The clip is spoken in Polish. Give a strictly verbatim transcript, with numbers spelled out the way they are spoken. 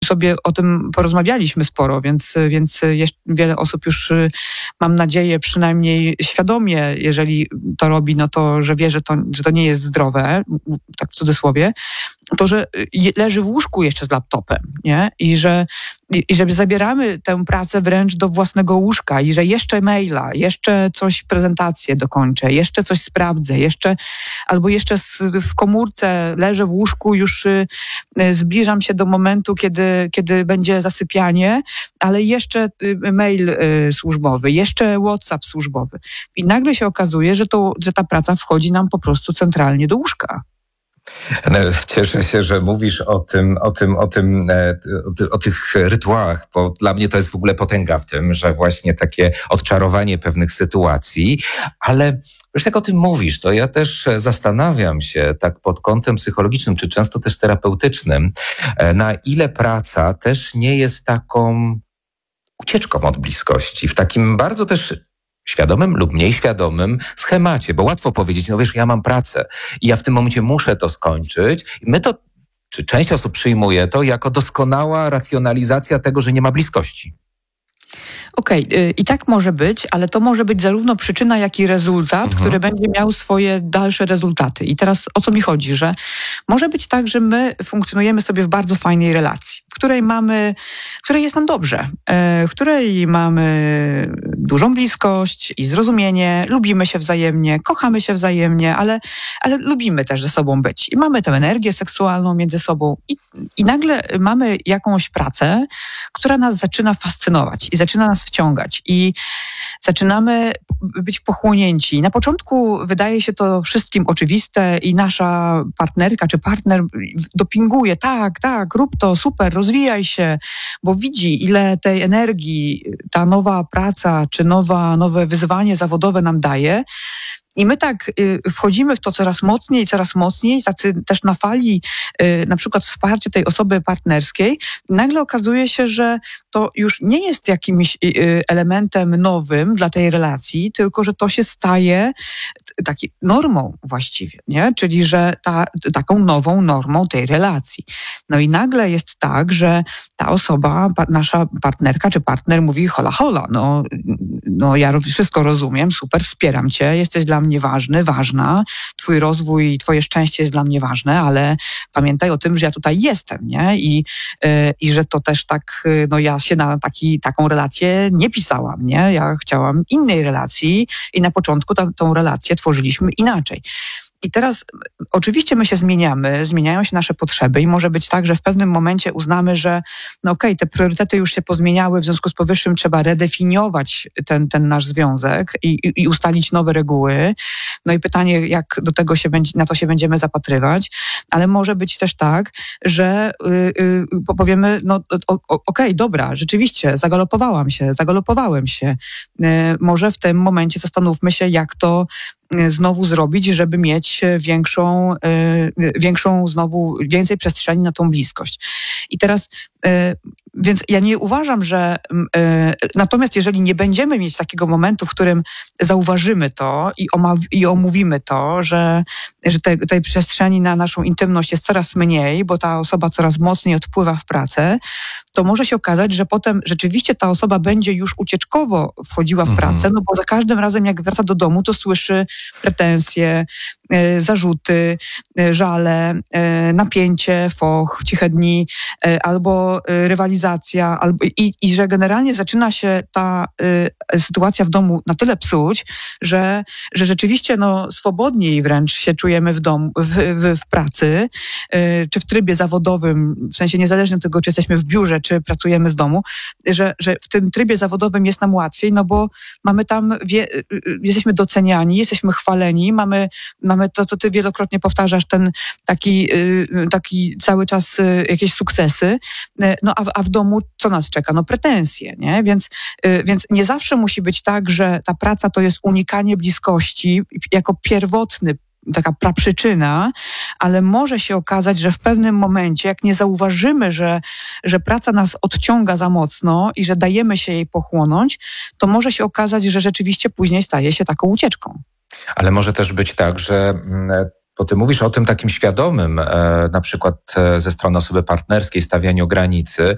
sobie o tym porozmawialiśmy sporo, więc, więc jeszcze wiele osób już, mam nadzieję, przynajmniej świadomie, jeżeli to robi, no to, że wie, że to, że to nie jest zdrowe, tak w cudzysłowie, to, że leży w łóżku jeszcze z laptopem, nie? I że, i że zabieramy tę pracę wręcz do własnego łóżka i że jeszcze maila, jeszcze coś, prezentację dokończę, jeszcze coś sprawdzę, jeszcze, albo jeszcze w komórce leżę w łóżku, już zbliżam się do momentu, kiedy, kiedy będzie zasypianie, ale jeszcze mail służbowy, jeszcze WhatsApp służbowy. I nagle się okazuje, że, to, że ta praca wchodzi nam po prostu centralnie do łóżka. Cieszę się, że mówisz o tym, o tym, o tym, o tych rytuałach, bo dla mnie to jest w ogóle potęga w tym, że właśnie takie odczarowanie pewnych sytuacji, ale wiesz, jak o tym mówisz, to ja też zastanawiam się tak pod kątem psychologicznym, czy często też terapeutycznym, na ile praca też nie jest taką ucieczką od bliskości, w takim bardzo też świadomym lub mniej świadomym schemacie, bo łatwo powiedzieć, no wiesz, ja mam pracę i ja w tym momencie muszę to skończyć. I my to, czy część osób przyjmuje to jako doskonała racjonalizacja tego, że nie ma bliskości. Okej, okay, i tak może być, ale to może być zarówno przyczyna, jak i rezultat, mhm. który będzie miał swoje dalsze rezultaty. I teraz o co mi chodzi, że może być tak, że my funkcjonujemy sobie w bardzo fajnej relacji, w której mamy, w której jest nam dobrze, w której mamy dużą bliskość i zrozumienie, lubimy się wzajemnie, kochamy się wzajemnie, ale, ale lubimy też ze sobą być. I mamy tę energię seksualną między sobą i, i nagle mamy jakąś pracę, która nas zaczyna fascynować i zaczyna nas wciągać i zaczynamy być pochłonięci. Na początku wydaje się to wszystkim oczywiste i nasza partnerka czy partner dopinguje, tak, tak, rób to, super, rozwijaj się, bo widzi, ile tej energii ta nowa praca czy nowa, nowe wyzwanie zawodowe nam daje. I my tak y, wchodzimy w to coraz mocniej, coraz mocniej, tacy też na fali y, na przykład wsparcia tej osoby partnerskiej. Nagle okazuje się, że to już nie jest jakimś y, elementem nowym dla tej relacji, tylko że to się staje taki normą właściwie, nie? Czyli że ta, taką nową normą tej relacji. No i nagle jest tak, że ta osoba, pa, nasza partnerka czy partner mówi hola, hola, no, no ja wszystko rozumiem, super, wspieram cię, jesteś dla mnie ważny, ważna, twój rozwój i twoje szczęście jest dla mnie ważne, ale pamiętaj o tym, że ja tutaj jestem, nie? I, yy, i że to też tak, yy, no ja się na taki, taką relację nie pisałam, nie? Ja chciałam innej relacji i na początku ta, tą relację tworzyliśmy inaczej. I teraz oczywiście my się zmieniamy, zmieniają się nasze potrzeby i może być tak, że w pewnym momencie uznamy, że no okej, te priorytety już się pozmieniały, w związku z powyższym trzeba redefiniować ten, ten nasz związek i, i, i ustalić nowe reguły. No i pytanie, jak do tego się będzie, na to się będziemy zapatrywać, ale może być też tak, że yy, yy, powiemy, no okej, okay, dobra, rzeczywiście, zagalopowałam się, zagalopowałem się. Yy, może w tym momencie zastanówmy się, jak to znowu zrobić, żeby mieć większą, yy, większą znowu, więcej przestrzeni na tą bliskość. I teraz, yy, więc ja nie uważam, że yy, natomiast jeżeli nie będziemy mieć takiego momentu, w którym zauważymy to i, omaw- i omówimy to, że, że te, tej przestrzeni na naszą intymność jest coraz mniej, bo ta osoba coraz mocniej odpływa w pracę, to może się okazać, że potem rzeczywiście ta osoba będzie już ucieczkowo wchodziła w pracę, mhm. no bo za każdym razem jak wraca do domu, to słyszy pretensje, y, zarzuty, y, żale, y, napięcie, foch, ciche dni, y, albo y, rywalizacja, albo, i, i że generalnie zaczyna się ta y, sytuacja w domu na tyle psuć, że, że rzeczywiście no, swobodniej wręcz się czujemy w domu, w, w, w pracy, y, czy w trybie zawodowym, w sensie niezależnie od tego, czy jesteśmy w biurze, czy pracujemy z domu, że, że w tym trybie zawodowym jest nam łatwiej, no bo mamy tam, wie, jesteśmy doceniani, jesteśmy chwaleni, mamy, mamy to, co ty wielokrotnie powtarzasz, ten taki, taki cały czas jakieś sukcesy, no a w, a w domu co nas czeka? No pretensje, nie? Więc, więc nie zawsze musi być tak, że ta praca to jest unikanie bliskości jako pierwotny taka praprzyczyna, ale może się okazać, że w pewnym momencie, jak nie zauważymy, że, że praca nas odciąga za mocno i że dajemy się jej pochłonąć, to może się okazać, że rzeczywiście później staje się taką ucieczką. Ale może też być tak, że bo ty mówisz o tym takim świadomym, na przykład ze strony osoby partnerskiej, stawianiu granicy,